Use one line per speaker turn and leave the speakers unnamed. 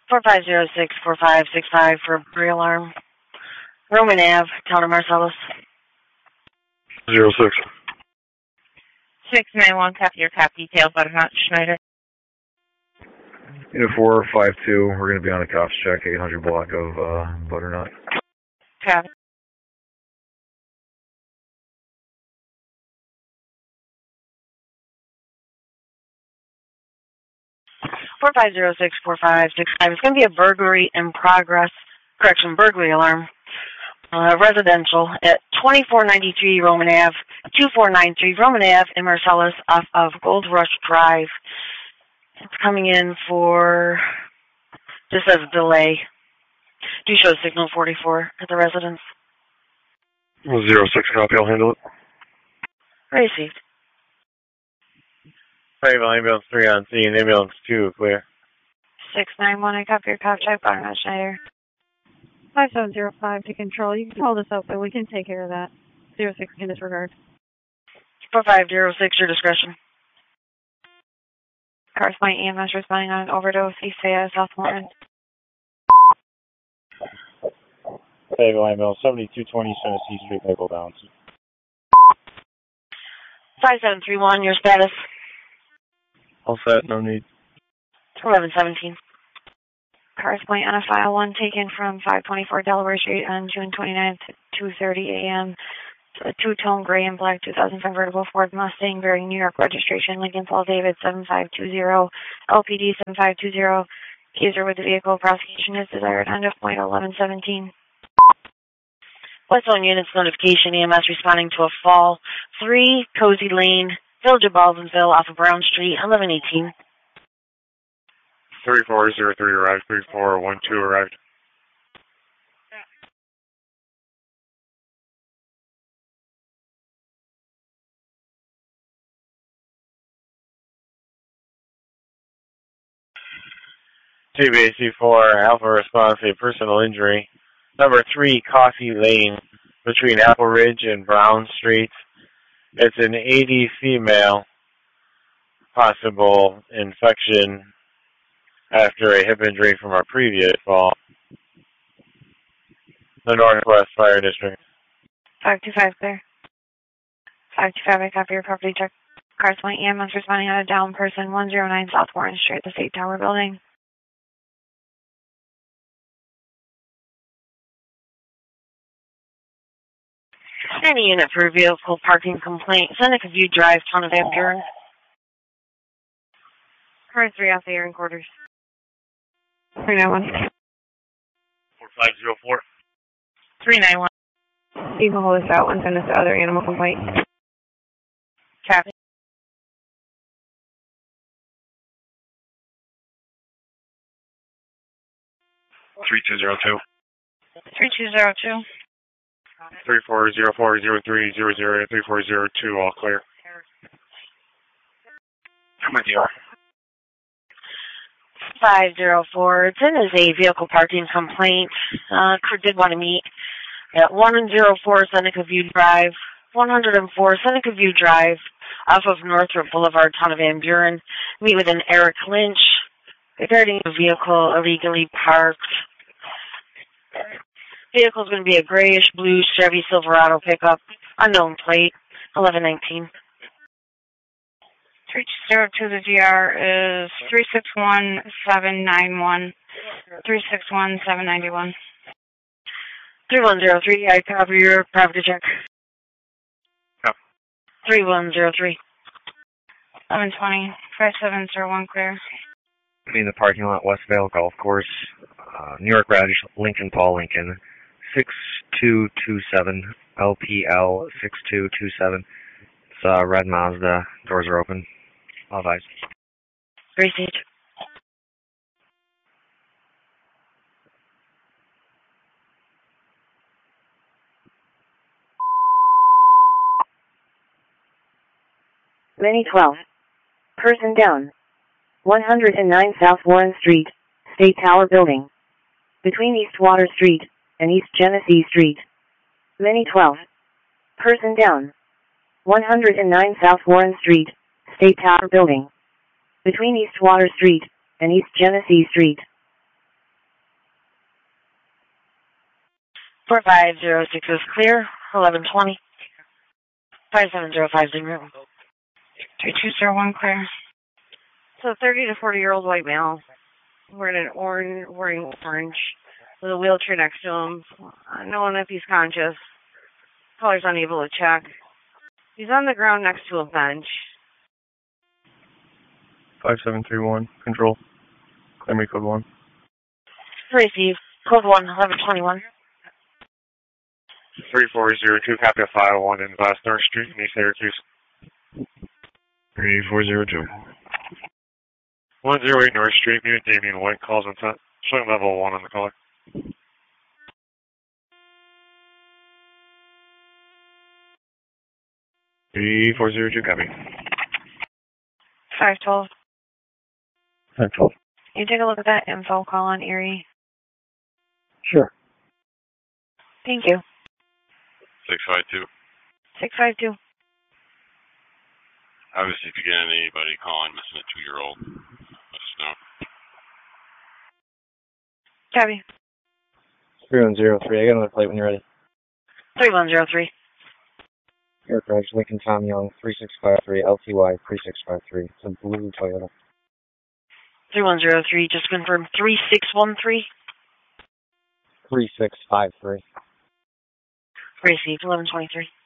4506-4565 for Bree Alarm. Roman Ave, Town of Marcellus.
06.
691, copy your cop detail, Butternut, Schneider.
Unit 452, we're going to be on a cops check, 800 block of Butternut.
Copy.
Four 4506-4565. It's going to be a burglary in progress. Correction, burglary alarm. Residential at 2493 Roman Ave, 2493 Roman Ave in Marcellus off of Gold Rush Drive. It's coming in for, just as a delay. Do show signal 44 at the residence.
06 copy, I'll handle it.
Received.
Fayetteville Ambulance 3 on scene, Ambulance 2 clear.
691, I copy your cop check, Butternut, Schneider. 5705 to control. You can hold us up, but we can take care of that. 06 can disregard.
4506, your discretion.
Cars Point EMS responding on an overdose, East Fayette, South Morton.
Fayetteville Ambulance 7220 Tennessee Street, Maple Downs.
5731, your status.
All set, no need.
1117.
Cars Point on a file 1 taken from 524 Delaware Street on June 29th at 2:30 a.m. A two-tone gray and black 2000 convertible Ford Mustang bearing New York registration, Lincoln Paul David 7520, LPD 7520. Keys are with the vehicle. Prosecution is desired. End of point 1117.
Westland Units notification, EMS responding to a fall. 3 Cozy Lane, Village of Baldwinville off of Brown Street, 1118.
3403 arrived, 3412 arrived.
TBAC4, Alpha response, a personal injury. Number 3, Coffee Lane, between Apple Ridge and Brown Street. It's an 80 female, possible infection after a hip injury from our previous fall. The Northwest Fire District.
525 there. 525, I copy your property check. Cars Point EMS responding on a down person, 109 South Warren Street, the State Tower building.
Any unit for a vehicle parking complaint. Seneca View Drive, Town of Van Buren.
Car 3 off the air in quarters. 391.
4504.
391. You can hold this out and send us the other animal complaint. Copy.
3202.
3202.
34040300 3402, all clear. I'm with you.
504. It's in as a vehicle parking complaint. Crew did want to meet at 104 Seneca View Drive, 104 Seneca View Drive, off of Northrop Boulevard, Town of Van Buren. Meet with an Eric Lynch regarding a vehicle illegally parked. Vehicle is going to be a grayish-blue Chevy Silverado pickup, unknown plate, 1119.
3202, the GR is 361791, 361791.
3103, I copy your property check.
Yep.
3103.
1120, 5701 clear.
In the parking lot, Westvale Golf Course, New York Reg, Lincoln Paul Lincoln, 6227, LPL 6227. It's red Mazda, doors are open. All advised.
Received.
Mini 12. Person down. 109 South Warren Street, State Tower Building. Between East Water Street and East Genesee Street. Mini 12. Person down. 109 South Warren Street, State Tower Building. Between East Water Street and East Genesee Street.
4506 is clear. 1120. 57050.
3201 clear. So 30 to 40-year-old white male wearing orange with a wheelchair next to him. No one if he's conscious. Caller's unable to check. He's on the ground next to a bench.
5731, control. Claim code 1.
Receive. Code 1, 1121.
3402, copy of file 1 in West North Street in East Syracuse.
3402.
108 North Street, Mutant Damien White calls intent. Showing level 1 on the caller.
3402, copy.
512.
512.
Can you take a look at that info call on Erie?
Sure.
Thank you.
652.
652.
Obviously, if you get anybody calling missing a 2-year-old, let us know.
Copy.
3103. I got another plate when you're ready.
3103.
Aircraft Lincoln Tom Young 3653 LTY 3653. It's a blue Toyota.
3103, just confirm 3613.
3653.
Receive. 1123.